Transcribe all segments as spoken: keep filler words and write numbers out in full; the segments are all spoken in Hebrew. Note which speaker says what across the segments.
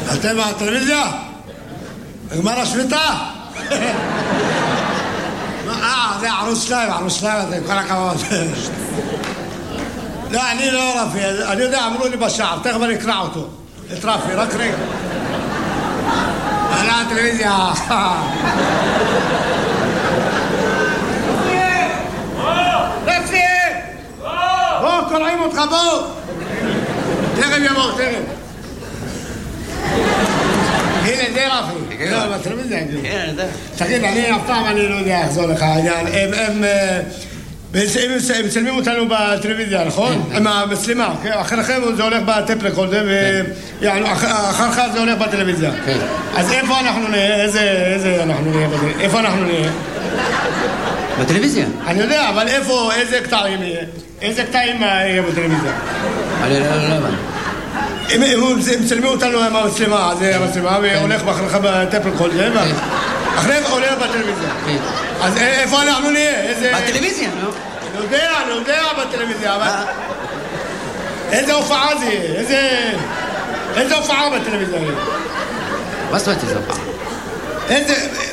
Speaker 1: אתם בטלוויזיה? נגמר השביתה? אה, זה ערוץ שניים, ערוץ שניים, זה כל הכבוד. לא, אני לא רפי, אני יודע, אמרו לי בשער, תכף אני אקרא אותו. את רפי, רק רגע. אהלה, הטלוויזיה. רפי! בוא, קוראים אותך, בוא! תכף יבוא, תכף. הנה, זה רפי. לא, בטלוויזיה.
Speaker 2: כן, אני יודע.
Speaker 1: תגיד, אני אף פעם אני לא יודע איך זה הולך העניין. הם... הם מצלמים אותנו בטלוויזיה, נכון? עם המצלמה, אחריכם זה הולך בטפ רקורדר, ואחריך זה הולך בטלוויזיה. אז איפה אנחנו נהיה? איזה אנחנו נהיה? איפה אנחנו נהיה?
Speaker 2: בטלוויזיה.
Speaker 1: אני יודע, אבל איפה, איזה קטעים יהיה? איזה קטעים יהיה בטלוויזיה?
Speaker 2: אני לא יודע.
Speaker 1: הם מצלמים אותנו עם המצלמה, זה המצלמה, והולך אחריך בטפ רקורדר, ואחריך הולך בטלוויזיה. אז איפה אנחנו נהיה?
Speaker 2: בטלוויזיה, לא?
Speaker 1: אני יודע, אני יודע בטלוויזיה, אבל... איזה הופעה זה יהיה? איזה... איזה הופעה בטלוויזיה יהיה?
Speaker 2: מה זאת אומרת איזה הופעה?
Speaker 1: איזה...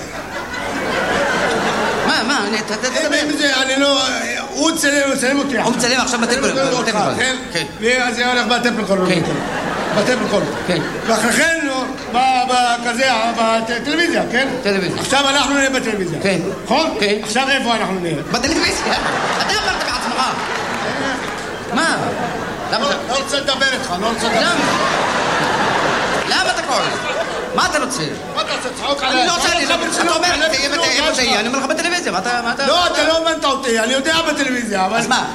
Speaker 2: מה, מה? אני...
Speaker 1: איזה... אני לא... הוא מצלם אותי.
Speaker 2: הוא מצלם עכשיו בטלפון.
Speaker 1: כן. ואז זה הולך בטלפון.
Speaker 2: כן.
Speaker 1: בטלפון. כן. ואחריכן, בכזה, בטלוויזיה, כן?
Speaker 2: טלוויזיה.
Speaker 1: עכשיו אנחנו נהיה בטלוויזיה.
Speaker 2: כן.
Speaker 1: נכון?
Speaker 2: כן.
Speaker 1: עכשיו איפה אנחנו נהיה?
Speaker 2: בטלוויזיה. אתה אמרת בעצמך. מה?
Speaker 1: לא רוצה לדבר איתך, לא רוצה לדבר.
Speaker 2: למה? למה אתה קורא? מה אתה רוצה?
Speaker 1: מה אתה רוצה? צחוק עליי?
Speaker 2: אני לא רוצה, אתה אומר, איפה זה יהיה? אני אומר לך בטלוויזיה, מה אתה...
Speaker 1: לא, אתה לא הבנת אותי, אני יודע בטלוויזיה, אבל...
Speaker 2: אז מה?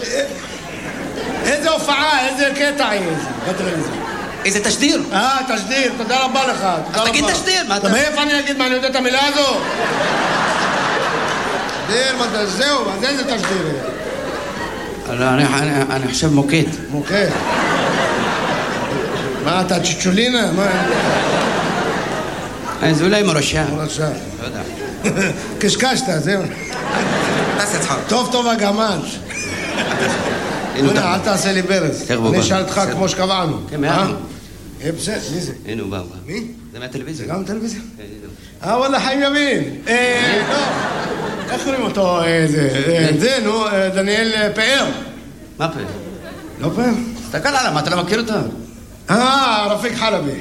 Speaker 1: איזה הופעה, איזה קטע יהיה בטלוויזיה?
Speaker 2: איזה תשדיר?
Speaker 1: אה, תשדיר, תודה רבה לך.
Speaker 2: אז תגיד תשדיר, מה אתה...
Speaker 1: מאיפה אני אגיד מה, אני יודע את המילה הזו? תשדיר, מה זה, זהו, אז איזה תשדיר יהיה?
Speaker 2: אני חושב מוקד.
Speaker 1: מוקד. מה, אתה צ'צ'ולינה? מה?
Speaker 2: זה אולי מורשה.
Speaker 1: מורשה.
Speaker 2: לא יודע.
Speaker 1: קשקשת, זהו.
Speaker 2: תעשה צחוק.
Speaker 1: טוב טוב הגמל. אל תעשה לי ברז. אני אשאל אותך כמו שקבענו.
Speaker 2: כן, מהר.
Speaker 1: אה, בסדר, מי זה?
Speaker 2: הנה הוא בא.
Speaker 1: מי?
Speaker 2: זה מהטלוויזיה.
Speaker 1: זה גם טלוויזיה?
Speaker 2: כן, הנה.
Speaker 1: אה, וואלה, חיים ימין. אה, לא. איך קוראים אותו? זה, נו, דניאל פאר.
Speaker 2: מה פאר?
Speaker 1: לא פאר?
Speaker 2: תסתכל עליו, מה, אתה לא מכיר אותו?
Speaker 1: אה, רפיק חלבי.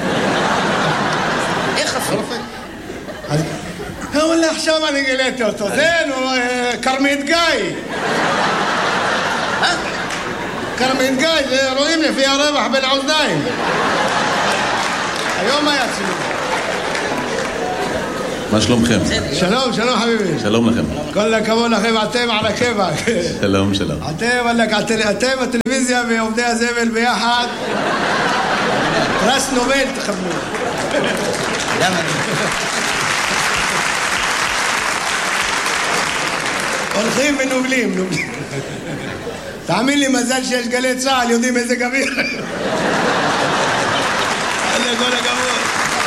Speaker 2: איך רפיק?
Speaker 1: אז... וואלה, עכשיו אני גיליתי אותו. זה, נו, קרמית גיא.
Speaker 2: מה?
Speaker 1: קרמית גיא, זה רואים לפי הרווח בין האוזניים. היום היה צילום.
Speaker 3: מה שלומכם?
Speaker 1: שלום, שלום חביבי.
Speaker 3: שלום לכם.
Speaker 1: כל הכבוד לכם, אתם על הכיוון.
Speaker 3: שלום, שלום.
Speaker 1: אתם, אתם בטלוויזיה ועובדי הזבל ביחד. פרס נובל תקבלו.
Speaker 2: למה?
Speaker 1: הולכים ונובלים, נובלים. תאמין לי, מזל שיש גלי צהל, יודעים איזה גביר. איזה כל הכבוד.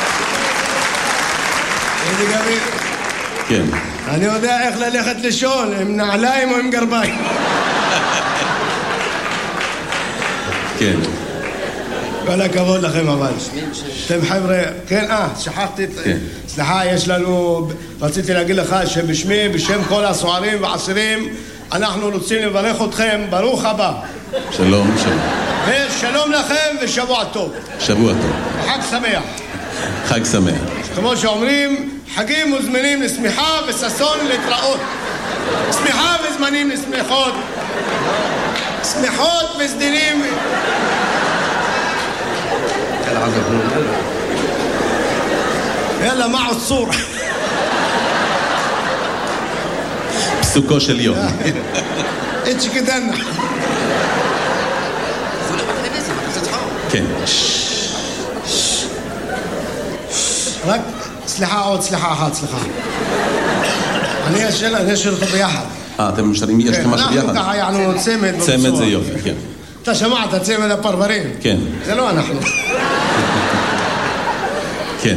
Speaker 1: איזה גביר.
Speaker 3: כן.
Speaker 1: אני יודע איך ללכת לישון, עם נעליים או עם גרביים.
Speaker 3: כן.
Speaker 1: כל הכבוד לכם אבל. אתם חבר'ה, כן, אה, שכחתי, סליחה, יש לנו, רציתי להגיד לך שבשמי, בשם כל הסוערים והעשירים, אנחנו רוצים לברך אתכם, ברוך הבא.
Speaker 3: שלום, שלום.
Speaker 1: ושלום לכם ושבוע טוב.
Speaker 3: שבוע טוב.
Speaker 1: חג שמח.
Speaker 3: חג שמח.
Speaker 1: כמו שאומרים, חגים מוזמנים לשמחה וששון להתראות. שמחה וזמנים לשמחות. שמחות וסדינים. יאללה, מה עוצור?
Speaker 3: פסוקו של יום.
Speaker 1: איץ' כדנה.
Speaker 3: כן.
Speaker 1: רק, סליחה עוד, סליחה אחת, סליחה. אני אשאל, אני אשאל אותו ביחד.
Speaker 3: אה, אתם משארים, יש לכם משהו ביחד?
Speaker 1: אנחנו ככה, יענו צמד.
Speaker 3: צמד זה יופי, כן.
Speaker 1: אתה שמעת, צמד הפרברים?
Speaker 3: כן.
Speaker 1: זה לא אנחנו.
Speaker 3: כן.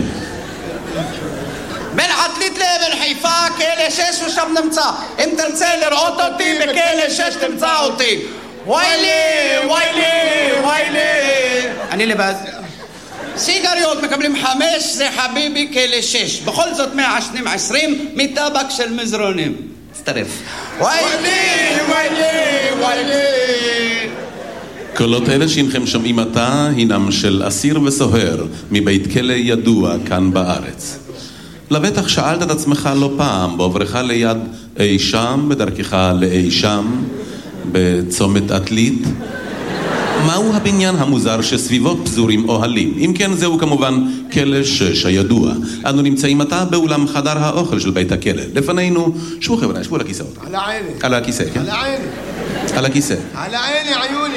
Speaker 2: בין עתלית לבין חיפה, כלא שש ושם נמצא. אם תרצה לראות אותי, בכלא שש תמצא אותי. ויילי, ויילי, ויילי. אני לבד. סיגריות מקבלים חמש, זה חביבי כאלה שש. בכל זאת מעשנים עשרים מטבק של מזרונים. תצטרף. ויילי, ויילי, ויילי.
Speaker 3: קולות אלה שהנכם שומעים עתה הינם של אסיר וסוהר מבית כלא ידוע כאן בארץ. לבטח שאלת את עצמך לא פעם בעוברך ליד אי שם, בדרכך לאי שם, בצומת עתלית, מהו הבניין המוזר שסביבו פזורים אוהלים? אם כן, זהו כמובן כלא שש הידוע. אנו נמצאים עתה באולם חדר האוכל של בית הכלא. לפנינו, שבו חבר'ה, שבו על הכיסאות.
Speaker 1: על העיני.
Speaker 3: על הכיסא, כן?
Speaker 1: על העיני.
Speaker 3: על הכיסא.
Speaker 1: על העיני, עיוני.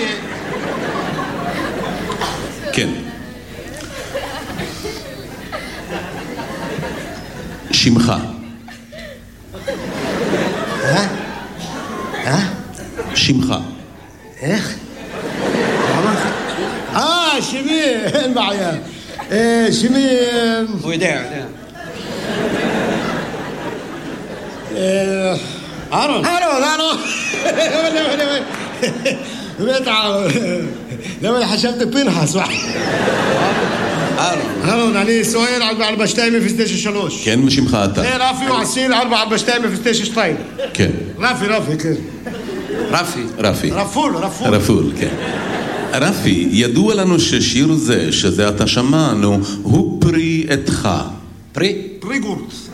Speaker 3: כן. שמך.
Speaker 1: אה? אה?
Speaker 3: שמך.
Speaker 1: איך? אה, שמי, אין בעיה. שמי...
Speaker 2: הוא יודע, יודע.
Speaker 1: אהרון. אהרון, אהרון. באמת אהרון. למה אני חשבתי פנחס?
Speaker 2: אהרון.
Speaker 1: אהרון, אני סוער ארבע שתיים אפס תשע שלוש.
Speaker 3: כן, ושמך אתה.
Speaker 1: זה רפי ועשיל ארבע ארבע שתיים אפס תשע שתיים.
Speaker 3: כן.
Speaker 1: רפי, רפי, כן.
Speaker 2: רפי.
Speaker 3: רפי.
Speaker 1: רפול, רפול.
Speaker 3: רפול, כן. רפי, ידוע לנו ששיר זה, שזה אתה שמענו, הוא פרי עתך.
Speaker 2: פרי?
Speaker 1: פרי גורט.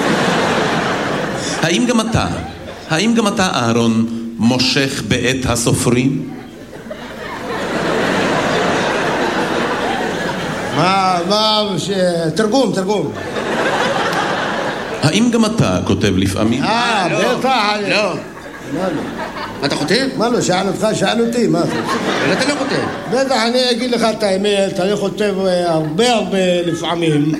Speaker 3: האם גם אתה, האם גם אתה, אהרון, מושך בעת הסופרים?
Speaker 1: מה, מה, תרגום, תרגום.
Speaker 3: האם גם אתה כותב לפעמים?
Speaker 1: אה, בטח.
Speaker 2: לא.
Speaker 1: מה לא?
Speaker 2: מה אתה כותב?
Speaker 1: מה לא, שאל אותך, שאל אותי, מה?
Speaker 2: אלא אתה לא כותב.
Speaker 1: בטח, אני אגיד לך את האמת, אני כותב הרבה הרבה לפעמים.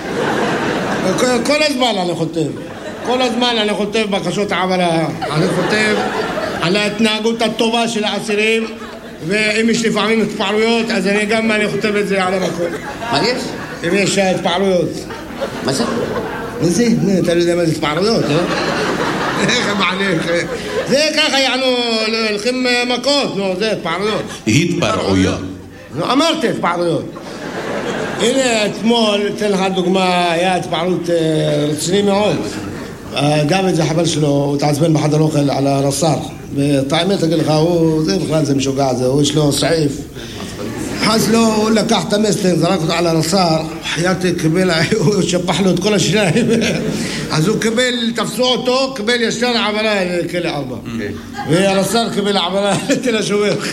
Speaker 1: כל הזמן אני כותב. כל הזמן אני כותב בקשות העברה. אני כותב על ההתנהגות הטובה של האסירים, ואם יש לפעמים התפעלויות, אז אני גם אני כותב את זה על המקום.
Speaker 2: מה יש?
Speaker 1: אם יש התפעלויות.
Speaker 2: מה זה?
Speaker 1: מה זה? אתה לא יודע מה זה התפעלויות, אה? איך מעניין? זה ככה, יענו, הולכים מכות, נו, זה התפעלויות.
Speaker 3: התפרעויות.
Speaker 1: נו, אמרתי התפעלויות. הנה, אתמול, אתן לך דוגמה, היה התפעלות רציני מאוד. דוד זה חבר שלו, הוא התעצבן בחדר אוכל על הרס"ר. ואת האמת, אגיד לך, הוא, זה בכלל זה משוגע, זה, הוא יש לו סעיף. אז לא, הוא לקח את המסטר, זרק אותו על הרס"ר, חייתי קיבל, הוא שפח לו את כל השיניים. אז הוא קיבל, תפסו אותו, קיבל ישר עברה לכלא ארבע. והרס"ר קיבל עברה לתל השומר.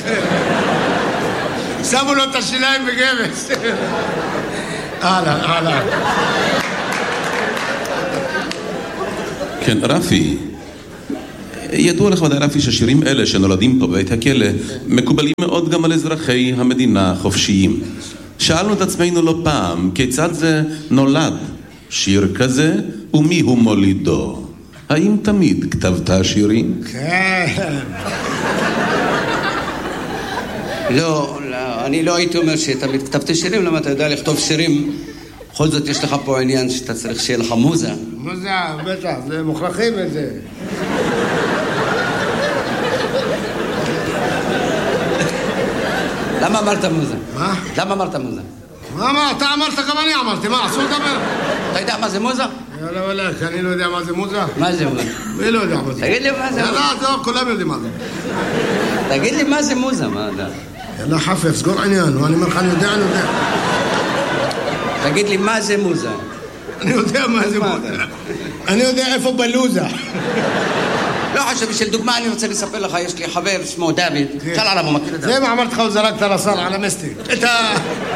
Speaker 1: שמו לו את השיניים בגבס. אהלן, אהלן.
Speaker 3: כן, רפי, ידוע לך ודאי רפי ששירים אלה שנולדים פה בבית הכלא מקובלים מאוד גם על אזרחי המדינה החופשיים. שאלנו את עצמנו לא פעם כיצד זה נולד שיר כזה ומי הוא מולידו. האם תמיד כתבת שירים?
Speaker 1: כן.
Speaker 2: לא, לא, אני לא הייתי אומר שתמיד כתבתי שירים, למה אתה יודע לכתוב שירים? בכל זאת יש לך פה עניין שאתה צריך שיהיה לך מוזה.
Speaker 1: מוזה, בטח, זה מוכרחים את זה.
Speaker 2: למה אמרת מוזה?
Speaker 1: מה?
Speaker 2: למה אמרת מוזה?
Speaker 1: מה, מה, אתה אמרת גם אני אמרתי, מה, אסור לדבר?
Speaker 2: אתה יודע מה זה מוזה?
Speaker 1: יאללה וואלה, כי אני לא יודע מה זה מוזה.
Speaker 2: מה זה מוזה?
Speaker 1: מי לא יודע מה זה?
Speaker 2: תגיד לי מה זה מוזה.
Speaker 1: יאללה, זהו, כולם יודעים מה זה.
Speaker 2: תגיד לי מה זה מוזה, מה אתה?
Speaker 1: יאללה חפף, סגור עניין, ואני אומר לך, אני יודע, אני יודע.
Speaker 2: תגיד לי מה זה מוזה.
Speaker 1: אני יודע מה זה מוזה. אני יודע איפה בלוזה.
Speaker 2: לא חשוב, בשביל דוגמה אני רוצה לספר לך, יש לי חבר שמו דוד, שאל עליו, הוא מכיר את דוד.
Speaker 1: זה מה אמרתי לך, הוא זרק את הרס"ר על המסטיק. את ה...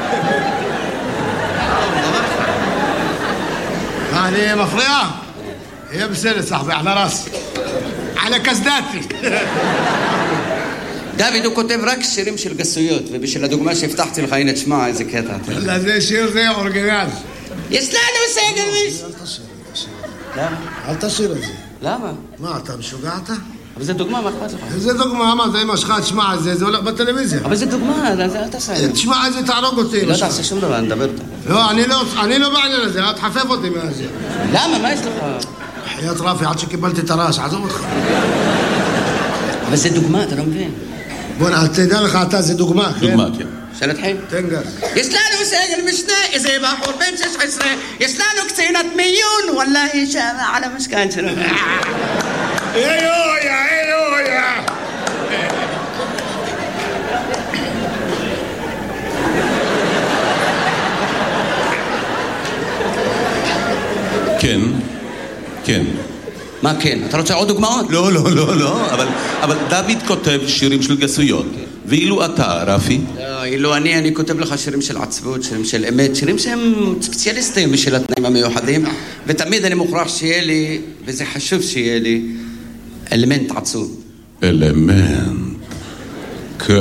Speaker 1: אני מפריע? יהיה בסדר, סחבי, על הרס. על הקסדתי.
Speaker 2: דוד הוא כותב רק שירים של גסויות, ובשביל הדוגמה שהבטחתי לך, הנה תשמע איזה קטע.
Speaker 1: אלא זה שיר זה אורגינל.
Speaker 2: יש לנו סגל מיש.
Speaker 1: אל תשיר, אל תשיר.
Speaker 2: למה?
Speaker 1: אל תשיר את זה.
Speaker 2: למה?
Speaker 1: מה, אתה משוגע אתה?
Speaker 2: אבל זה דוגמה, מה אכפת לך?
Speaker 1: זה דוגמה, מה, זה אמא שלך, תשמע את זה, זה הולך בטלוויזיה.
Speaker 2: אבל זה דוגמה, אל תעשה.
Speaker 1: תשמע את זה, תערוג אותי.
Speaker 2: לא תעשה שום דבר, נדבר אותה.
Speaker 1: לא, אני לא בעניין הזה, אל תחפף אותי מהזה.
Speaker 2: למה? מה יש לך?
Speaker 1: חיית רפי, עד שקיבלתי את הרעש, עזוב אותך.
Speaker 2: אבל זה דוגמה, אתה לא מבין.
Speaker 1: בוא, תדע לך אתה, זה דוגמה, כן?
Speaker 3: דוגמה, כן.
Speaker 2: شلتحين
Speaker 1: تنقر
Speaker 2: يسلانو ساقل مشنا إذا بحور بين شش عسرة يسلانو كسينة مليون والله شامع على مسكان شنو
Speaker 1: ايوه يا ايوه يا
Speaker 3: כן, כן.
Speaker 2: מה כן? אתה רוצה עוד דוגמאות?
Speaker 3: לא, לא, לא, לא, אבל, אבל דוד כותב שירים של גסויות. ואילו אתה, רפי?
Speaker 2: לא, אילו אני, אני כותב לך שירים של עצבות, שירים של אמת, שירים שהם ספציאליסטים בשביל התנאים המיוחדים, ותמיד אני מוכרח שיהיה לי, וזה חשוב שיהיה לי, אלמנט עצוב.
Speaker 3: אלמנט. כן.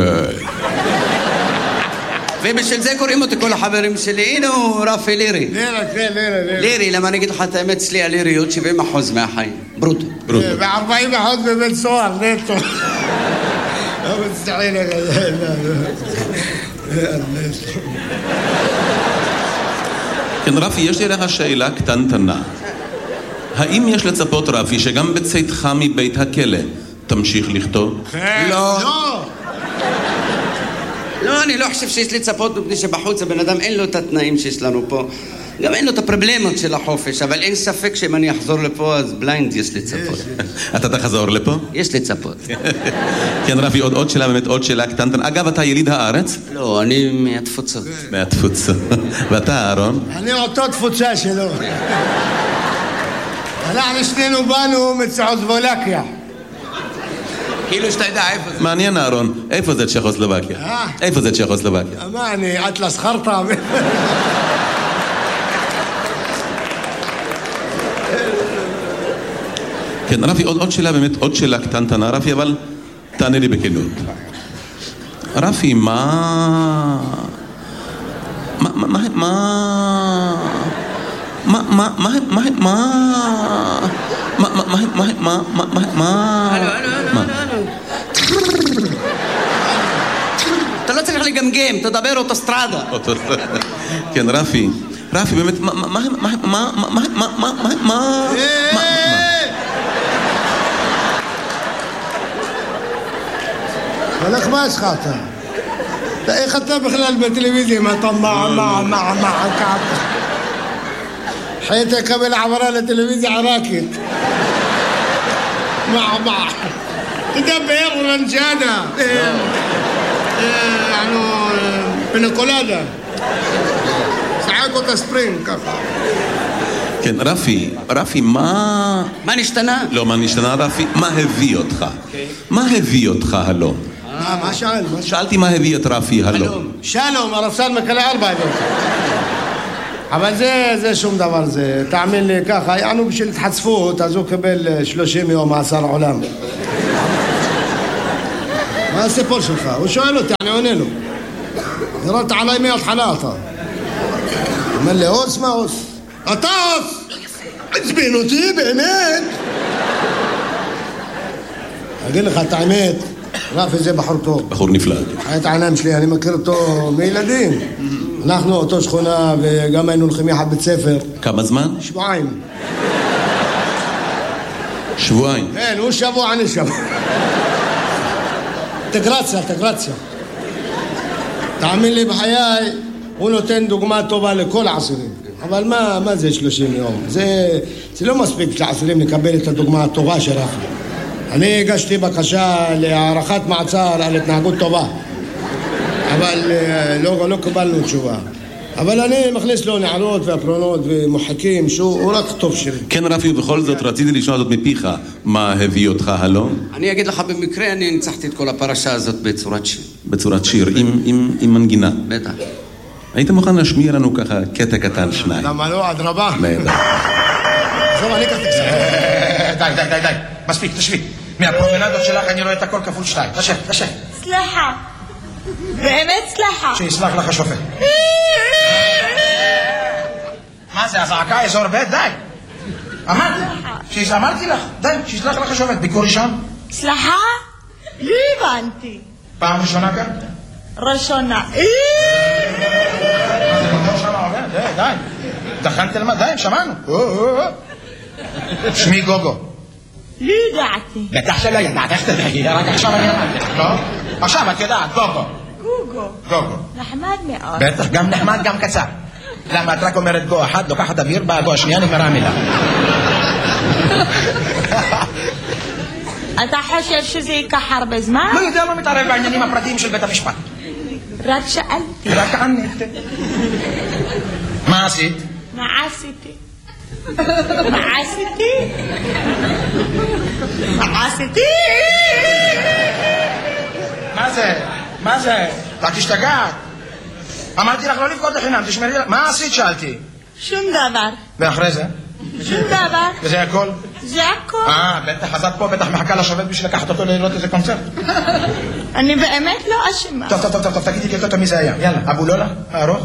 Speaker 2: ובשביל זה קוראים אותי כל החברים שלי, הנה הוא רפי לירי.
Speaker 1: לירה, כן, לירה, לירה.
Speaker 2: לירי, למה אני אגיד לך את האמת, אצלי הליריות שבעים אחוז מהחיים. ברוטו.
Speaker 3: ברוטו.
Speaker 1: ו-ארבעים אחוז בבית סוהר, נטו. לא מצטעין לך.
Speaker 3: כן, רפי, יש לי לך שאלה קטנטנה. האם יש לצפות, רפי, שגם בצאתך מבית הכלא תמשיך לכתוב?
Speaker 2: לא.
Speaker 1: לא.
Speaker 2: לא, אני לא חושב שיש לצפות מפני שבחוץ הבן אדם אין לו את התנאים שיש לנו פה. גם אין לו את הפרבלמות של החופש, אבל אין ספק שאם אני אחזור לפה אז בליינד יש לצפות.
Speaker 3: אתה תחזור לפה?
Speaker 2: יש לצפות.
Speaker 3: כן, רפי, עוד, עוד שאלה, באמת עוד שאלה קטנטנה. אגב, אתה יליד הארץ?
Speaker 2: לא, אני מהתפוצות.
Speaker 3: מהתפוצות. ואתה, אהרון?
Speaker 1: אני אותו תפוצה שלו. אנחנו שנינו באנו מצ'כוסלובקיה.
Speaker 2: כאילו שאתה יודע איפה זה.
Speaker 3: מעניין, אהרון. איפה זה צ'כוסלובקיה?
Speaker 1: אה?
Speaker 3: איפה זה צ'כוסלובקיה?
Speaker 1: מה, אני אטלס חרטה?
Speaker 3: כן, רפי, עוד, עוד שאלה, באמת, עוד שאלה קטנטנה, רפי, אבל תענה לי בכנות. רפי, מה... מה... מה... מה... מה... מה... מה... מה... מה... מה... מה... מה... מה... מה...
Speaker 2: הלו, הלו, הלו, הלו. אתה לא צריך לגמגם, תדבר אוטוסטרדה.
Speaker 3: כן, רפי. רפי, באמת, מה... מה... מה... מה... מה... מה... מה... מה... מה...
Speaker 1: הלך מה יש לך אתה? איך אתה בכלל בטלוויזיה מה אתה מה מה מה מה כעתה حياتي قبل عبرها لتلفزيون عراكي مع مع تدبر رنجانا يعني بنكولادا ساعات كنت سبرينج كفا
Speaker 3: כן, רפי, רפי, מה...
Speaker 2: מה נשתנה?
Speaker 3: לא, מה נשתנה, רפי? מה הביא אותך? מה הביא אותך הלום?
Speaker 1: מה, מה שאל?
Speaker 3: שאלתי מה הביא את רפי הלום.
Speaker 1: שלום, הרפסן מקלה ארבע הביא אותך. אבל זה, זה שום דבר, זה, תאמין לי ככה, יענו בשביל התחצפות, אז הוא קבל שלושים יום מאסר עולם. מה הסיפור שלך? הוא שואל אותי, אני עונה לו. ירדת עליי מההתחלה אתה. אומר לי, אוס מה אוס? אתה אוס! עצבין אותי, באמת? אגיד לך את האמת, רפי זה בחור טוב.
Speaker 3: בחור נפלא.
Speaker 1: חיית העיניים שלי, אני מכיר אותו מילדים. אנחנו אותו שכונה וגם היינו הולכים יחד בית ספר.
Speaker 3: כמה זמן?
Speaker 1: שבועיים.
Speaker 3: שבועיים?
Speaker 1: כן, הוא שבוע, אני שבוע. אינטגרציה, אינטגרציה. תאמין לי בחיי, הוא נותן דוגמה טובה לכל העשירים. אבל מה, מה זה שלושים יום? זה, זה לא מספיק לעשירים לקבל את הדוגמה הטובה של רפי. אני הגשתי בקשה להערכת מעצר על התנהגות טובה. אבל לא, לא קיבלנו תשובה. אבל אני מכניס לו נערות והפרונות ומוחקים שהוא רק טוב שירים.
Speaker 3: כן, רפי, ובכל זאת רציתי לשמוע זאת מפיך. מה הביא אותך הלום?
Speaker 2: אני אגיד לך במקרה, אני ניצחתי את כל הפרשה הזאת בצורת שיר.
Speaker 3: בצורת שיר, עם, עם, עם מנגינה.
Speaker 2: בטח.
Speaker 3: היית מוכן להשמיע לנו ככה קטע קטן שניים?
Speaker 1: למה לא? אדרבה.
Speaker 3: נהדר.
Speaker 1: זהו, אני כתב קצת.
Speaker 4: די, די, די, די. מספיק, תשבי. מהפרומנדות שלך אני רואה את הכל כפול שתיים. תשב, תשב.
Speaker 5: סליחה. באמת סליחה.
Speaker 4: שיסלח לך השופט. מה זה, הזעקה אזור ב'? די. אמרתי. אמרתי לך, די, שיסלח לך השופט. ביקור ראשון?
Speaker 5: סליחה? לא הבנתי.
Speaker 4: פעם ראשונה כאן?
Speaker 5: ראשונה.
Speaker 4: מה זה, לא שמה עובד? די, די. דחנת למה? די, שמענו. שמי גוגו.
Speaker 5: לא ידעתי.
Speaker 4: בטח שלא ידעת, איך תדעי? רק עכשיו אני אמרתי לך, לא? עכשיו את יודעת, גוגו.
Speaker 5: גוגו.
Speaker 4: גוגו.
Speaker 5: נחמד מאוד.
Speaker 4: בטח, גם נחמד, גם קצר. למה את רק אומרת גו אחת, לוקחת אוויר, באה גו השנייה, נגמרה המילה.
Speaker 5: אתה חושב שזה ייקח הרבה זמן?
Speaker 4: לא יודע, לא מתערב בעניינים הפרטיים של בית המשפט.
Speaker 5: רק שאלתי.
Speaker 4: רק ענית. מה עשית?
Speaker 5: מה עשיתי? מה עשיתי? מה עשיתי?
Speaker 4: מה זה? מה זה? אתה תשתגעת. אמרתי לך לא לבכות לחינם, תשמרי לך. מה עשית? שאלתי.
Speaker 5: שום דבר.
Speaker 4: ואחרי זה?
Speaker 5: שום דבר.
Speaker 4: וזה הכל?
Speaker 5: זה הכל.
Speaker 4: אה, בטח, אז את פה בטח מחכה לשופט בשביל לקחת אותו לראות איזה קונצרט.
Speaker 5: אני באמת לא אשמה.
Speaker 4: טוב, טוב, טוב, טוב, תגידי לי אותו מי זה היה. יאללה, אבו לולה, הארוך?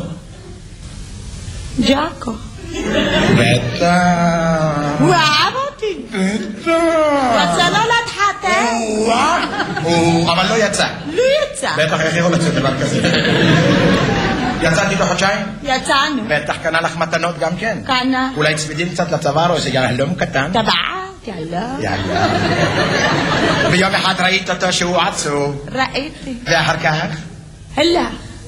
Speaker 5: ג'אקו.
Speaker 4: בטח.
Speaker 5: הוא אהב אותי.
Speaker 4: בטח.
Speaker 5: רצה לו להתחתן.
Speaker 4: הוא, אבל לא יצא.
Speaker 5: לא יצא.
Speaker 4: בטח, איך יכול לצאת דבר כזה? יצאתי לו חודשיים?
Speaker 5: יצאנו.
Speaker 4: בטח קנה לך מתנות גם כן.
Speaker 5: קנה.
Speaker 4: אולי צמידים קצת לצוואר או איזה יהלום קטן?
Speaker 5: טבעת, יאללה.
Speaker 4: יאללה. ביום אחד ראית אותו שהוא עצוב.
Speaker 5: ראיתי.
Speaker 4: ואחר כך?
Speaker 5: هلا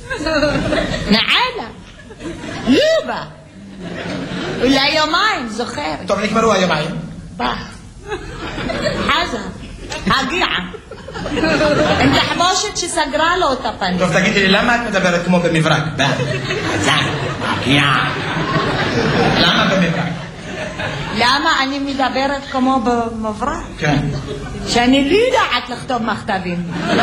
Speaker 5: نعالة لوبا ولا يومين زخاري
Speaker 4: טוב, נגמרו היומיים.
Speaker 5: باه حزن هقيعة انت حباشت שסגרה לו את הפנים.
Speaker 4: טוב, תגידי לי, למה את מדברת כמו במברק? למה במברק?
Speaker 5: למה אני מדברת כמו במברק?
Speaker 4: כן.
Speaker 5: שאני לא יודעת לכתוב מכתבים.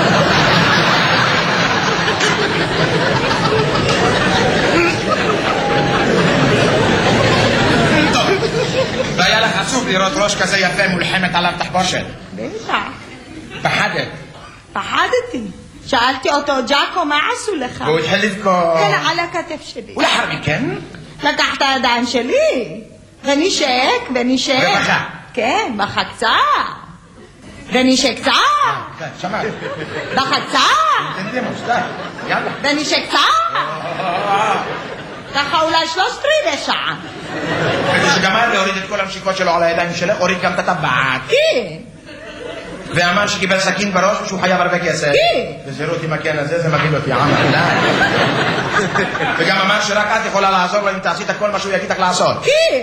Speaker 4: טוב, והיה לך עצוב לראות ראש כזה יפה מולחמת עליו תחבושת.
Speaker 5: בטח.
Speaker 4: פחדת.
Speaker 5: פחדתי. שאלתי אותו, ג'אקו, מה עשו לך?
Speaker 4: והוא התחיל לבכות.
Speaker 5: כן, על הכתף שלי.
Speaker 4: ולאחר מכן?
Speaker 5: לקח את הידיים שלי, ונשק, ונשק.
Speaker 4: ובכה.
Speaker 5: כן, בכה קצת. ונשק קצת.
Speaker 4: כן, שמעת.
Speaker 5: בכה קצת.
Speaker 4: תנדימוס, די, יאללה.
Speaker 5: ונשק קצת. ככה אולי שלושת רבעי שעה.
Speaker 4: כדי שגמר להוריד את כל המשיקות שלו על הידיים שלך, הוריד גם את הטבעת.
Speaker 5: כן.
Speaker 4: ואמר שקיבל סכין בראש ושהוא חייב הרבה כסף.
Speaker 5: כן.
Speaker 4: וזירות עם הקן הזה, זה מגעיל אותי, עמר, די. וגם אמר שרק את יכולה לעזור לו אם תעשית כל מה שהוא יגיד לך לעשות.
Speaker 5: כן.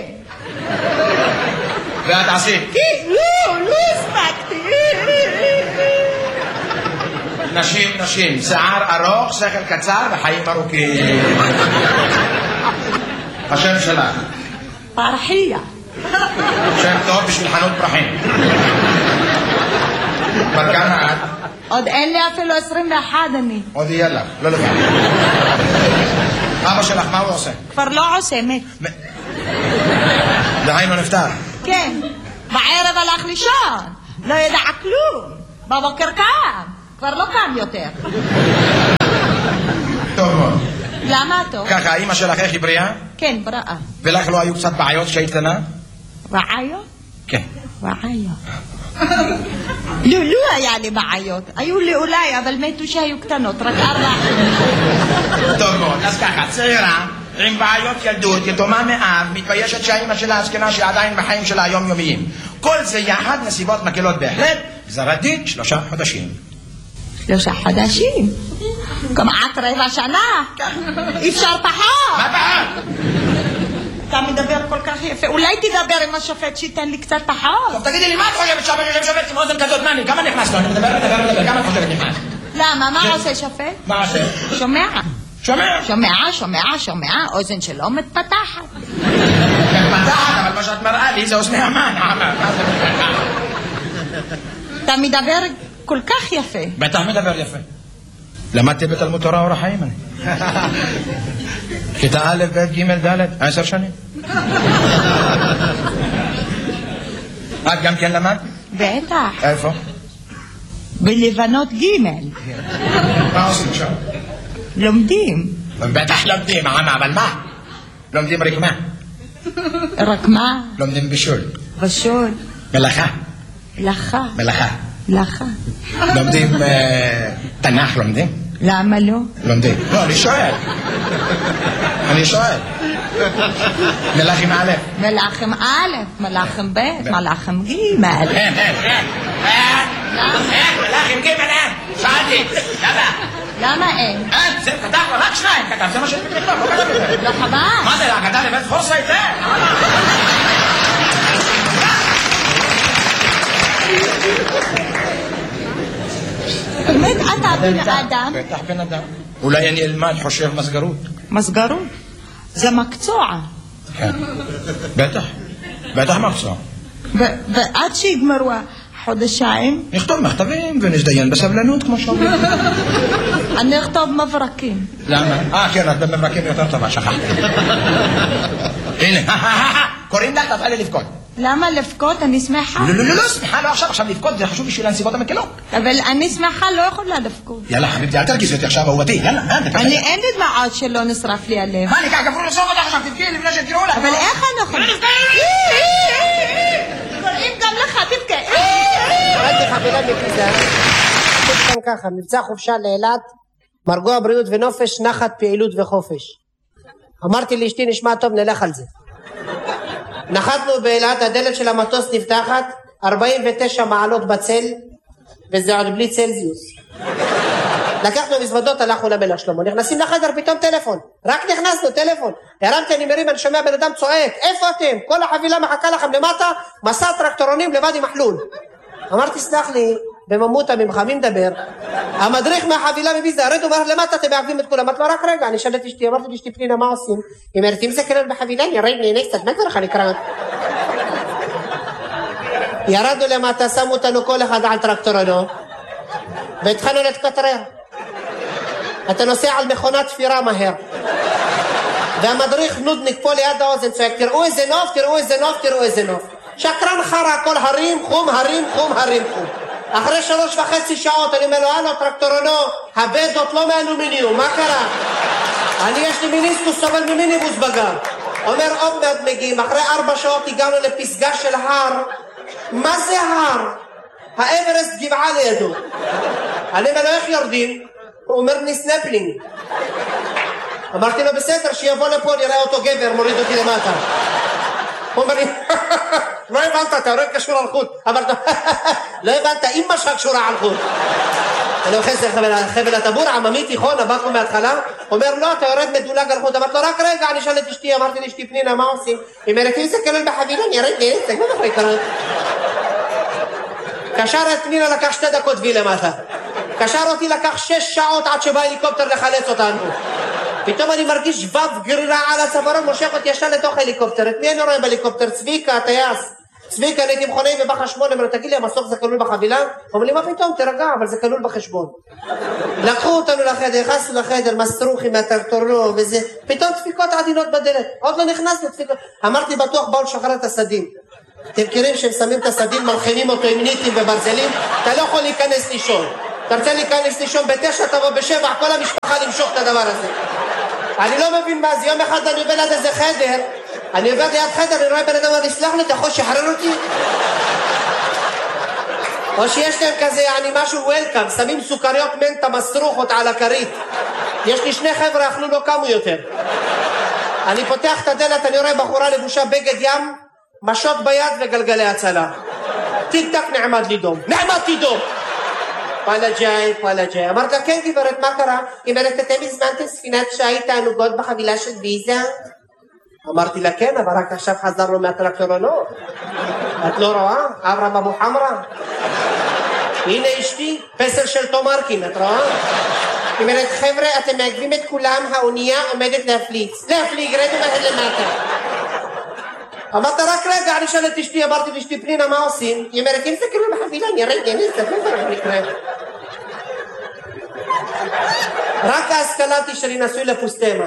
Speaker 4: ואת עשית.
Speaker 5: כן. לא, לא הספקתי.
Speaker 4: נשים, נשים, שיער ארוך, שכל קצר וחיים ארוכים. השם שלך.
Speaker 5: פרחיה.
Speaker 4: שם טוב בשביל חנות פרחים. בת כמה את?
Speaker 5: עוד אין לי אפילו עשרים ואחת אני.
Speaker 4: עוד יהיה לך, לא לבד. אבא שלך, מה הוא עושה?
Speaker 5: כבר לא עושה, מת.
Speaker 4: דהיינו נפטר.
Speaker 5: כן. בערב הלך לישון. לא ידע כלום. בבוקר קם. כבר לא קם יותר.
Speaker 4: טוב מאוד.
Speaker 5: למה טוב?
Speaker 4: ככה, אמא שלך איך היא בריאה?
Speaker 5: כן, בריאה.
Speaker 4: ולך לא היו קצת בעיות כשהיית קטנה?
Speaker 5: בעיות?
Speaker 4: כן.
Speaker 5: בעיות. לא, לא היה לי בעיות. היו לי אולי, אבל מתו שהיו קטנות, רק ארבע.
Speaker 4: טוב מאוד, אז ככה, צעירה, עם בעיות ילדות, יתומה מאב, מתביישת שהאמא שלה הזקנה שעדיין בחיים שלה היומיומיים. כל זה יחד נסיבות מקלות בהחלט, גזר הדין שלושה חודשים.
Speaker 5: שלושה חודשים? כמעט רבע שנה. אי אפשר פחות.
Speaker 4: מה פחות?
Speaker 5: אתה מדבר כל כך יפה. אולי תדבר עם השופט שייתן לי קצת פחות.
Speaker 4: טוב, תגידי לי, מה את חושבת שהבן שופט עם אוזן כזאת? מה, כמה נכנס לו? אני מדבר, מדבר, מדבר, כמה את חושבת נכנס?
Speaker 5: למה? מה עושה שופט?
Speaker 4: מה עושה?
Speaker 5: שומע.
Speaker 4: שומע?
Speaker 5: שומע, שומע, שומע, אוזן שלו מתפתחת.
Speaker 4: מתפתחת, אבל מה שאת מראה לי זה אוזני המן.
Speaker 5: אתה מדבר כל כך יפה.
Speaker 4: בטח מדבר יפה. למדתי בתלמוד תורה אור החיים אני. כיתה א', ב', ג', ד', עשר שנים. את גם כן למד?
Speaker 5: בטח.
Speaker 4: איפה?
Speaker 5: בלבנות ג'.
Speaker 4: מה עושים שם?
Speaker 5: לומדים.
Speaker 4: בטח לומדים, עמה, אבל מה? לומדים רק מה?
Speaker 5: רק מה?
Speaker 4: לומדים בישול.
Speaker 5: בשול.
Speaker 4: מלאכה.
Speaker 5: מלאכה.
Speaker 4: מלאכה.
Speaker 5: מלאכה.
Speaker 4: לומדים תנ"ך, לומדים?
Speaker 5: למה לא?
Speaker 4: לומדים. לא, אני שואל. אני שואל. מלאכים א'.
Speaker 5: מלאכים א', מלאכים ב', מלאכים ג'.
Speaker 4: אין, אין, אין. אין, מלאכים ג' אין. שאלתי. יאללה.
Speaker 5: למה אין?
Speaker 4: אין, זה כתב, רק שניים כתב, זה מה שאני כתב, לא כתב יותר.
Speaker 5: לא חבל.
Speaker 4: מה זה, כתב לבית חורסה את זה?
Speaker 5: באמת אתה בן אדם?
Speaker 4: בטח בן אדם. אולי אני אלמד חושב מסגרות.
Speaker 5: מסגרות? זה מקצוע.
Speaker 4: כן, בטח, בטח מקצוע.
Speaker 5: ועד שיגמרו החודשיים?
Speaker 4: נכתוב מכתבים ונזדיין בסבלנות כמו שאומרים.
Speaker 5: אני אכתוב מברקים.
Speaker 4: למה? אה כן, את במברקים יותר טובה, שכחתי. הנה, קוראים לה, תתחיל לי לבכות.
Speaker 5: למה לבכות? אני שמחה.
Speaker 4: לא, לא, לא, לא, שמחה לא עכשיו, עכשיו לבכות זה חשוב בשביל הנסיבות המקלות.
Speaker 5: אבל אני שמחה, לא יכולה לבכות.
Speaker 4: יאללה חביבתי, אל תרגיזי אותי עכשיו אהובתי, יאללה.
Speaker 5: אני אין לי דמעות שלא נשרף לי הלב.
Speaker 4: מה, אני ככה גברו לסוף אותך עכשיו, תבכי לפני שתקראו לך.
Speaker 5: אבל איך אני יכולה? קוראים גם לך, תבכה.
Speaker 6: ראיתי חבילה מפיזה, כאן ככה, מבצע חופשה לאילת, מרגוע בריאות ונופש, נחת פעילות וחופש. אמרתי לאשתי נשמע טוב, נלך על זה. נחתנו באילת, הדלת של המטוס נפתחת, ארבעים ותשע מעלות בצל, וזה עוד בלי צלזיוס. לקחנו מזוודות, הלכנו למלך שלמה, נכנסים לחדר, פתאום טלפון, רק נכנסנו, טלפון, הרמתי, אני מרים, אני שומע בן אדם צועק, איפה אתם? כל החבילה מחכה לכם למטה, מסע טרקטורונים לבד עם מחלול. אמרתי, סלח לי, בממותה ממך, מי מדבר? המדריך מהחבילה מביזה, רדו מהר למטה, אתם מעכבים את כולם. אמרתי לו, רק רגע, אני שאלתי אשתי, אמרתי לאשתי פנינה, מה עושים? היא אומרת, אם זה כלל בחבילה, נרד נהנה קצת, מה כבר לך נקרא? ירדנו למטה, שמו אותנו כל אחד על טרקטורנו, והתחלנו להתקטרר. אתה נוסע על מכונת תפירה מהר. והמדריך נודניק פה ליד האוזן צועק, תראו איזה נוף, תראו איזה נוף, תראו איזה נוף. שקרן חרה, כל הרים, חום, הרים, חום, הרים, חום. אחרי שלוש וחצי שעות אני אומר לו, הלו טרקטורנו, הבדות לא מאלומיניום, מה קרה? אני יש לי מיניסקוס סובל ממיניבוס בגב. אומר, עוד מעט מגיעים, אחרי ארבע שעות הגענו לפסגה של הר. מה זה הר? האברסט גבעה לידו. אני אומר לו, איך יורדים? הוא אומר לי סנפלינג. אמרתי לו, בסדר, שיבוא לפה, נראה אותו גבר, מוריד אותי למטה. הוא אומר לי, לא הבנת, אתה רואה קשור על חוט. אמרת, לא הבנת, אמא שלך קשורה על חוט. אני אוכל זה חבל הטבור, עממי תיכון, הבקנו מההתחלה. אומר, לא, אתה יורד מדולג על חוט. אמרת לו, רק רגע, אני שאל את אשתי, אמרתי לאשתי פנינה, מה עושים? היא אומרת, אם זה כלול בחבילה, נרד לי, זה כמו אחרי קרה. קשר את פנינה, לקח שתי דקות וי למטה. קשר אותי, לקח שש שעות עד שבא הליקופטר לחלץ אותנו. פתאום אני מרגיש שבב גרירה על הצווארון, מושך אותי ישר לתוך הליקופטר. את מי אני רואה בליקופטר? צביקה, הטייס. צביקה, אני הייתי מכונאי ובחשבון, אמרו, תגיד לי, המסוק זה כלול בחבילה? אומר לי, מה פתאום? תרגע, אבל זה כלול בחשבון. לקחו אותנו לחדר, נכנסנו לחדר, מסטרוחי מהטרקטורנו וזה, פתאום דפיקות עדינות בדלת. עוד לא נכנסנו דפיקות. אמרתי, בטוח באו לשחרר את הסדים. אתם מכירים שהם שמים את הסדים, מלחינים אותו עם ניטים וברזלים? אתה לא יכול להיכנס לישון. אתה רוצה להיכנס לישון בתשע, תבוא בשבע, כל המשפחה למשוך את הדבר הזה. אני לא מבין מה זה, יום אחד אני עובר ליד איזה חדר, אני עובר ליד חדר, אני רואה בן אדם, אני סלח לי, אתה יכול לשחרר אותי? או שיש להם כזה, אני משהו וולקאם, שמים סוכריות מנטה מסרוכות על הכרית. יש לי שני חבר'ה, אכלו לא קמו יותר. אני פותח את הדלת, אני רואה בחורה לבושה בגד ים, משות ביד וגלגלי הצלה. טיק טק נעמד לי דום. נעמדתי דום! וואלה ג'אי, וואלה ג'אי. אמרת לה, כן גברת, מה קרה? היא אומרת, אתם הזמנתם ספינת שיט תענוגות בחבילה של ויזה? אמרתי לה, כן, אבל רק עכשיו חזרנו מהטרקטורנות. את לא רואה? אברהם אבו חמרה. הנה אשתי, פסל של תומרקין, את רואה? היא אומרת, חבר'ה, אתם מעכבים את כולם, האונייה עומדת להפליץ. להפליג, רדו מהר למטה. אמרת, רק רגע, אני שאלת אשתי, אמרתי לאשתי פנינה, מה עושים? היא אומרת, אם זה כאילו בחבילה, נראה, נראה, זה כבר נקרא. רק אז קלטתי שאני נשוי לפוסטמה.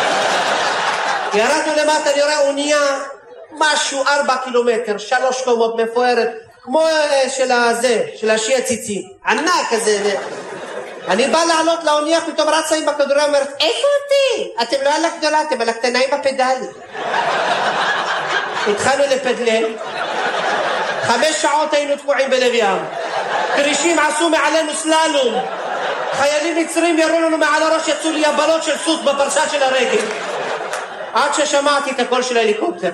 Speaker 6: ירדנו למטה, אני רואה אונייה, משהו ארבע קילומטר, שלוש קומות, מפוארת, כמו של הזה, של השי הציצי, ענק כזה. אני בא לעלות לאונייה, פתאום רצה עם בכדוריה, אומרת, איפה אותי? אתם לא על הגדולה, אתם על הקטנה עם הפדלים. התחלנו לפדלל, חמש שעות היינו תקועים בלב ים, קרישים עשו מעלינו סללום, חיילים מצרים ירו לנו מעל הראש, יצאו לי יבלות של סוס בפרשה של הרגל, עד ששמעתי את הקול של ההליקופטר.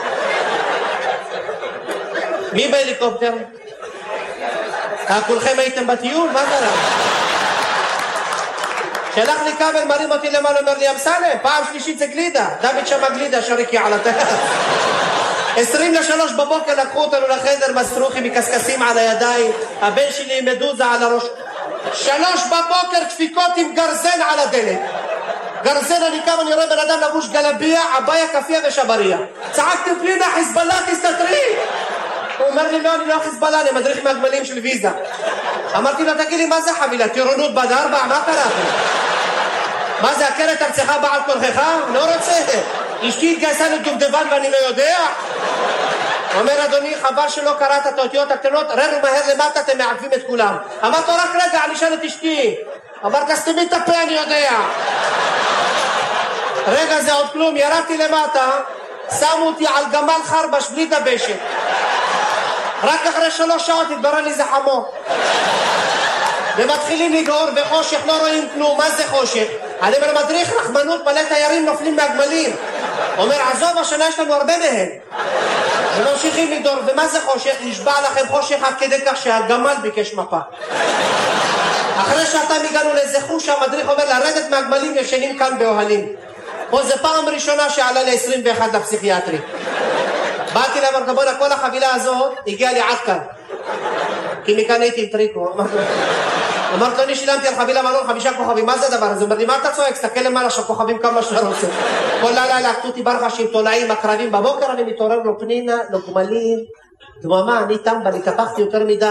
Speaker 6: מי בהליקופטר? כולכם הייתם בטיול? מה קרה? שלח לי כבל, מרים אותי למעלה, אומר לי, אמסלם, פעם שלישית זה גלידה. דוד שמה גלידה, שריקי על הטרס. עשרים לשלוש בבוקר לקחו אותנו לחדר, מסרוחי מקסקסים על הידיים, הבן שלי עם מדוזה על הראש. שלוש בבוקר דפיקות עם גרזן על הדלת. גרזן, אני קם, אני רואה בן אדם לבוש גלביה, עביה, כפיה ושבריה. צעקתי פלינה, חיזבאללה, תסתתרי. הוא אומר לי, לא, אני לא חיזבאללה, אני מדריך מהגמלים של ויזה. אמרתי לו, תגיד לי, מה זה חבילה? טירונות בד ארבע? מה קרה? מה זה, הכרת ארצך בעל כורכך? לא רוצה. אשתי התגייסה לדובדבן ואני לא יודע. אומר, אדוני, חבל שלא קראת את האותיות הקטנות, ררו מהר למטה, אתם מעקבים את כולם. אמרת לו, רק רגע, אני אשאל את אשתי. אמרת, סתמי את הפה, אני יודע. רגע, זה עוד כלום, ירדתי למטה, שמו אותי על גמל חרבש בלי דבשת. רק אחרי שלוש שעות התברר לי זה חמור. ומתחילים לגעור וחושך, לא רואים כלום. מה זה חושך? אני אומר, מדריך רחמנות, מלא תיירים נופלים מהגמלים. אומר, עזוב, השנה יש לנו הרבה מהם. וממשיכים לגדור, ומה זה חושך? נשבע לכם חושך עד כדי כך שהגמל ביקש מפה. אחרי שעתיים הגענו לאיזה חוש, המדריך אומר, לרדת מהגמלים ישנים כאן באוהלים. פה זה פעם ראשונה שעלה ל-עשרים ואחת לפסיכיאטרי. באתי לאמר, בוא'נה, כל החבילה הזאת הגיעה לי עד כאן. כי מכאן הייתי עם טריקו. אמרת לו, אני שילמתי על חבילה מלון חמישה כוכבים, מה זה הדבר הזה? הוא אומר לי, מה אתה צועק? סתכל למעלה שהכוכבים כמה שאתה רוצה. כל לילה לקחו אותי ברחשים, תולעים, הקרבים, בבוקר אני מתעורר לו פנינה, לו גמלים, דממה, אני טמבל, התהפכתי יותר מדי,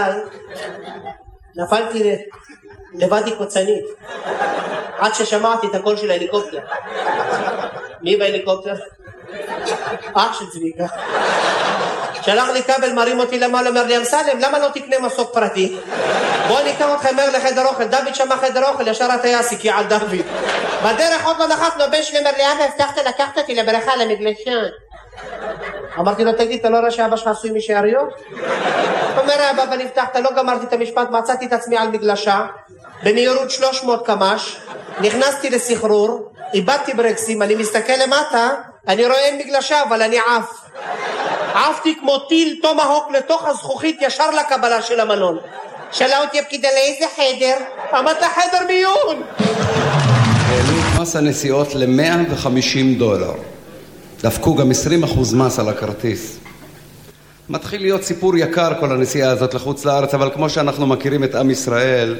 Speaker 6: נפלתי לבדי קוצנית, עד ששמעתי את הקול של ההליקופטר. מי בהליקופטר? אח של צביקה. שלח לי כבל, מרים אותי למעלה, אומר לי, אמסלם, למה לא תקנה מסוק פרטי? בוא ניקח אותך מהר לחדר אוכל. דוד שמה חדר אוכל, ישר הטייס הקיע על דוד. בדרך עוד לא נחתנו, הבן שלי אומר לי, אבא, הבטחת לקחת אותי לבריכה למגלשה. אמרתי לו, תגיד, אתה לא רואה שאבא שלך עשוי משאריות? אומר, אבא, אבל הבטחת, לא גמרתי את המשפט, מצאתי את עצמי על מגלשה, במהירות שלוש מאות קמ"ש, נכנסתי לסחרור, איבדתי ברקסים, אני מסתכל למטה, אני רואה אין מגלשה, אבל אני עף. עפתי כמו טיל טומהוק לתוך הזכוכית ישר לקבלה של המלון. שאלה אותי הפקידה לאיזה חדר? אמרת חדר מיון.
Speaker 2: העלו את מס הנסיעות ל-מאה וחמישים דולר. דפקו גם עשרים אחוז מס על הכרטיס. מתחיל להיות סיפור יקר כל הנסיעה הזאת לחוץ לארץ, אבל כמו שאנחנו מכירים את עם ישראל,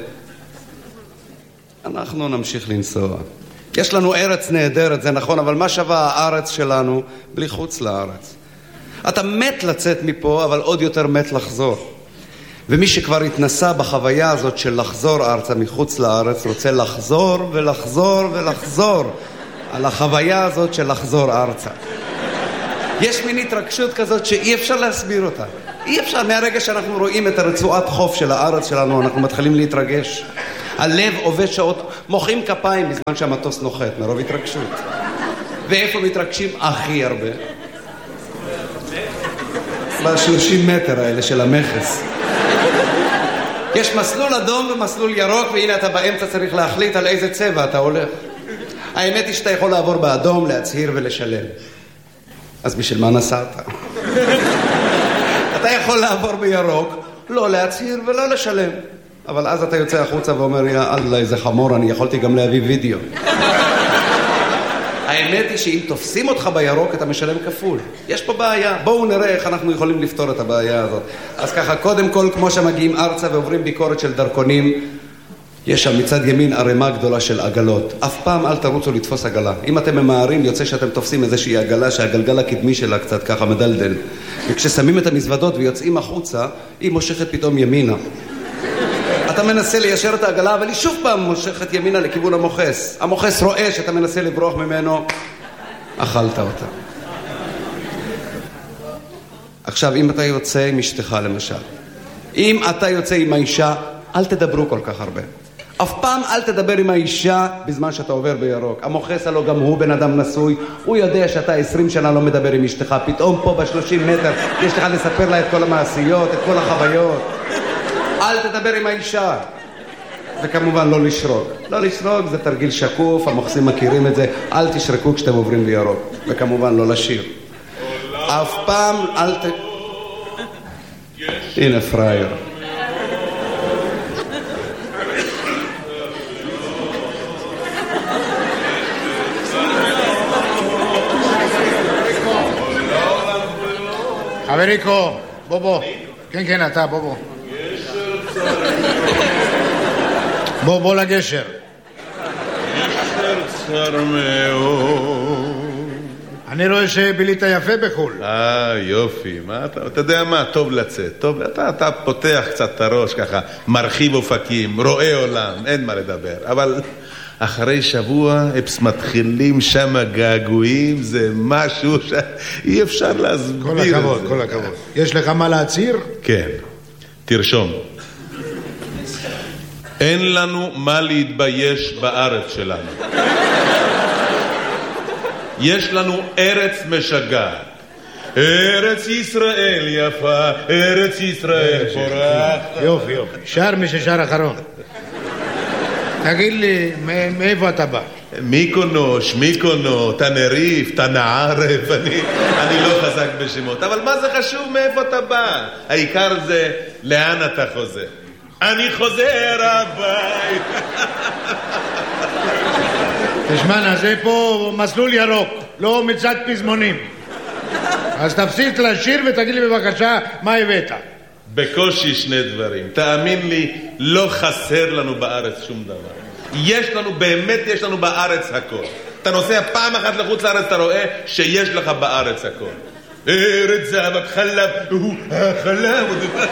Speaker 2: אנחנו נמשיך לנסוע. יש לנו ארץ נהדרת, זה נכון, אבל מה שווה הארץ שלנו בלי חוץ לארץ? אתה מת לצאת מפה, אבל עוד יותר מת לחזור. ומי שכבר התנסה בחוויה הזאת של לחזור ארצה מחוץ לארץ, רוצה לחזור ולחזור ולחזור על החוויה הזאת של לחזור ארצה. יש מין התרגשות כזאת שאי אפשר להסביר אותה. אי אפשר, מהרגע שאנחנו רואים את הרצועת חוף של הארץ שלנו, אנחנו מתחילים להתרגש. הלב עובד שעות, מוחאים כפיים בזמן שהמטוס נוחת, מרוב התרגשות. ואיפה מתרגשים הכי הרבה? ב-שלושים מטר האלה של המכס. יש מסלול אדום ומסלול ירוק, והנה אתה באמצע צריך להחליט על איזה צבע אתה הולך. האמת היא שאתה יכול לעבור באדום, להצהיר ולשלם. אז בשביל מה נסעת? אתה יכול לעבור בירוק, לא להצהיר ולא לשלם. אבל אז אתה יוצא החוצה ואומר, יא אללה, איזה חמור, אני יכולתי גם להביא וידאו. האמת היא שאם תופסים אותך בירוק, אתה משלם כפול. יש פה בעיה. בואו נראה איך אנחנו יכולים לפתור את הבעיה הזאת. אז ככה, קודם כל, כמו שמגיעים ארצה ועוברים ביקורת של דרכונים, יש שם מצד ימין ערימה גדולה של עגלות. אף פעם אל תרוצו לתפוס עגלה. אם אתם ממהרים, יוצא שאתם תופסים איזושהי עגלה שהגלגל הקדמי שלה קצת ככה מדלדל. וכששמים את המזוודות ויוצאים החוצה, היא מושכת פתאום ימינה. אתה מנסה ליישר את העגלה, אבל היא שוב פעם מושכת ימינה לכיוון המוחס. המוחס רואה שאתה מנסה לברוח ממנו, אכלת אותה. עכשיו, אם אתה יוצא עם אשתך למשל, אם אתה יוצא עם האישה, אל תדברו כל כך הרבה. אף פעם אל תדבר עם האישה בזמן שאתה עובר בירוק. המוחס הלא גם הוא בן אדם נשוי, הוא יודע שאתה עשרים שנה לא מדבר עם אשתך, פתאום פה בשלושים מטר יש לך לספר לה את כל המעשיות, את כל החוויות. אל תדבר עם האישה. וכמובן לא לשרוק. לא לשרוק זה תרגיל שקוף, המוחסים מכירים את זה. אל תשרקו כשאתם עוברים בירוק. וכמובן לא לשיר. אף פעם אל ת... הנה פרייר.
Speaker 7: חבריקו, בוא בוא. כן, כן, אתה, בוא בוא. בוא, בוא לגשר.
Speaker 8: גשר צר מאוד.
Speaker 7: אני רואה שבילית יפה בחול.
Speaker 8: אה, יופי. מה אתה, אתה יודע מה? טוב לצאת. טוב, אתה, אתה פותח קצת את הראש ככה, מרחיב אופקים, רואה עולם, אין מה לדבר. אבל אחרי שבוע, אפס מתחילים שם געגועים, זה משהו שאי אפשר להסביר.
Speaker 7: כל הכבוד, כל הכבוד. יש לך מה להצהיר?
Speaker 8: כן. תרשום. אין לנו מה להתבייש בארץ שלנו. יש לנו ארץ משגעת. ארץ ישראל יפה, ארץ ישראל פורחת.
Speaker 7: יופי, יופי. שר מי ששר אחרון. תגיד לי, מאיפה אתה בא?
Speaker 8: מיקונוש, מיקונו, תנריף, תנערף, אני, אני לא חזק בשמות. אבל מה זה חשוב מאיפה אתה בא? העיקר זה לאן אתה חוזר. אני חוזר הבית.
Speaker 7: תשמע, זה פה מסלול ירוק, לא מצד פזמונים. אז תפסיק לשיר ותגיד לי בבקשה מה הבאת.
Speaker 8: בקושי שני דברים. תאמין לי, לא חסר לנו בארץ שום דבר. יש לנו, באמת יש לנו בארץ הכל. אתה נוסע פעם אחת לחוץ לארץ, אתה רואה שיש לך בארץ הכל. ארץ זבת חלב, הוא החלב.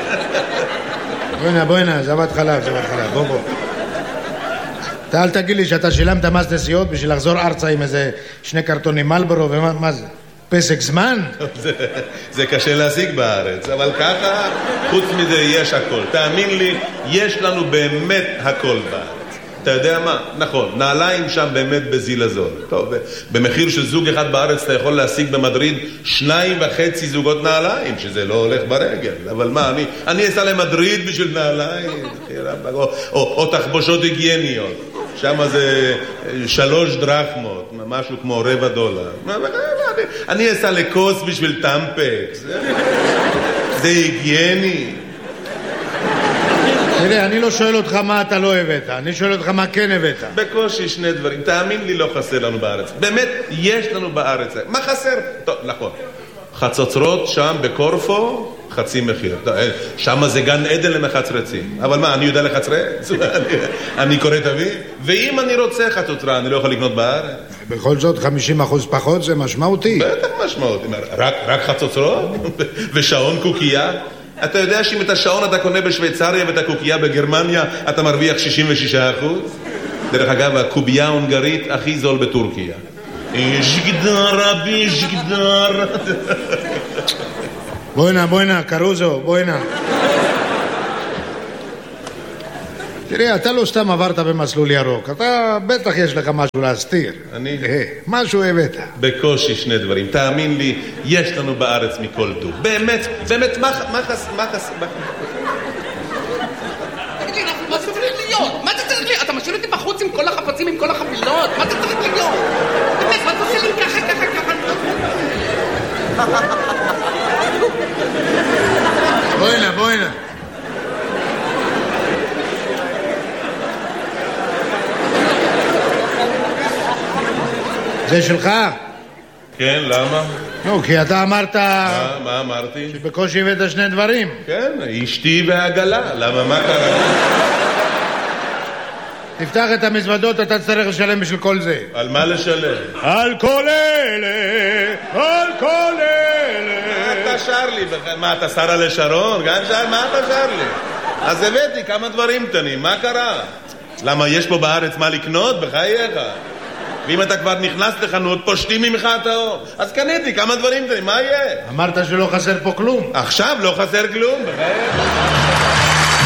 Speaker 7: בואי בואי נה, זבת חלב, זבת חלב, בוא בוא. אתה אל תגיד לי שאתה שילמת מס נסיעות בשביל לחזור ארצה עם איזה שני קרטונים מלבורו ומה מה זה? פסק זמן?
Speaker 8: זה, זה קשה להשיג בארץ, אבל ככה, חוץ מזה יש הכל. תאמין לי, יש לנו באמת הכל בארץ. אתה יודע מה? נכון, נעליים שם באמת בזיל הזול. טוב, במחיר של זוג אחד בארץ אתה יכול להשיג במדריד שניים וחצי זוגות נעליים, שזה לא הולך ברגל. אבל מה, אני, אני אסע למדריד בשביל נעליים, או, או, או תחבושות היגייניות. שם זה שלוש דרחמות, משהו כמו רבע דולר. אני, אני אסע לקוס בשביל טמפקס. זה היגייני.
Speaker 7: תראה, אני לא שואל אותך מה אתה לא הבאת, אני שואל אותך מה כן הבאת.
Speaker 8: בקושי שני דברים, תאמין לי, לא חסר לנו בארץ. באמת, יש לנו בארץ. מה חסר? טוב, נכון. חצוצרות שם בקורפו, חצי מחיר. שם זה גן עדן למחצרצים. אבל מה, אני יודע לחצרץ? אני קורא תביא? ואם אני רוצה חצוצרה, אני לא יכול לקנות בארץ?
Speaker 7: בכל זאת, חמישים אחוז פחות זה משמעותי.
Speaker 8: בטח משמעותי. רק, רק חצוצרות? ושעון קוקייה? אתה יודע שאם את השעון אתה קונה בשוויצריה ואת הקוקייה בגרמניה, אתה מרוויח שישים ושישה אחוז? דרך אגב, הקובייה ההונגרית הכי זול בטורקיה. ז'גדר, רבי, ז'גדר.
Speaker 7: בואי נע, בואי נע, קרוזו, בואי נע. תראה, אתה לא סתם עברת במסלול ירוק, אתה בטח יש לך משהו להסתיר.
Speaker 8: אני?
Speaker 7: משהו הבאת.
Speaker 8: בקושי שני דברים, תאמין לי, יש לנו בארץ מכל טוב. באמת, באמת, מה חס... מה חס...
Speaker 9: תגיד לי, מה זה צריך להיות? מה זה צריך להיות? אתה משאיר אותי בחוץ עם כל החפצים, עם כל החבילות? מה זה צריך להיות? באמת, מה אתה עושה לי ככה, ככה, ככה?
Speaker 7: בואי נע, בואי נע. זה שלך?
Speaker 8: כן, למה?
Speaker 7: נו, כי אתה אמרת...
Speaker 8: מה, מה אמרתי?
Speaker 7: שבקושי הבאת שני דברים.
Speaker 8: כן, אשתי והגלה. למה, מה קרה?
Speaker 7: תפתח את המזוודות, אתה צריך לשלם בשביל כל זה.
Speaker 8: על מה לשלם?
Speaker 7: על כל אלה, על כל אלה.
Speaker 8: מה אתה שר לי? מה, אתה שרה לשרון? גם שר, מה אתה שר לי? אז הבאתי כמה דברים קטנים, מה קרה? למה, יש פה בארץ מה לקנות? בחייך. ואם אתה כבר נכנס לחנות, פושטים ממך את האור. אז קניתי כמה דברים קטנים, מה יהיה?
Speaker 7: אמרת שלא חסר פה כלום.
Speaker 8: עכשיו לא חסר כלום, בחייך.